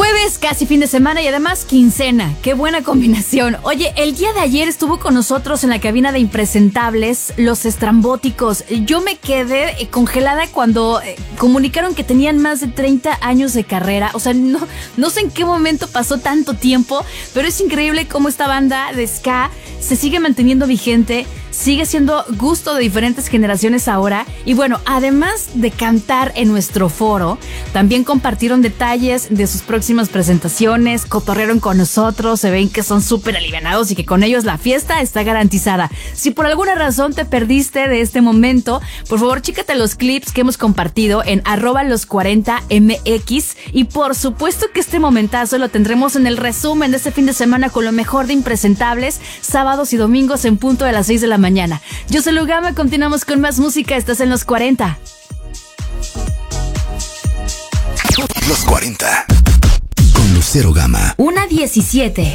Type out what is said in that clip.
Jueves, casi fin de semana y además quincena. Qué buena combinación. Oye, el día de ayer estuvo con nosotros en la cabina de Impresentables Los Estrambóticos. Yo me quedé congelada cuando comunicaron que tenían más de 30 años de carrera. O sea, no sé en qué momento pasó tanto tiempo, pero es increíble cómo esta banda de ska se sigue manteniendo vigente, sigue siendo gusto de diferentes generaciones ahora. Y bueno, además de cantar en nuestro foro, también compartieron detalles de sus próximas presentaciones, cotorrearon con nosotros, se ven que son súper alivianados y que con ellos la fiesta está garantizada. Si por alguna razón te perdiste de este momento, por favor chécate los clips que hemos compartido en @los40mx, y por supuesto que este momentazo lo tendremos en el resumen de este fin de semana con lo mejor de Impresentables, sábados y domingos en punto de las 6 de la mañana. Yo soy Lu Gama, continuamos con más música, estás en Los 40. Los 40 con Lucero Gama. 1:17.